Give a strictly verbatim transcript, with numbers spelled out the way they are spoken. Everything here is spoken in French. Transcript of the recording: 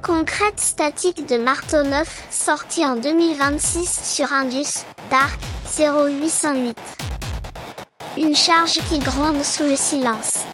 Concrète statique de marteau neuf, sorti en deux mille vingt-six sur Indus, Dark, zéro huit cent huit. Une charge qui gronde sous le silence.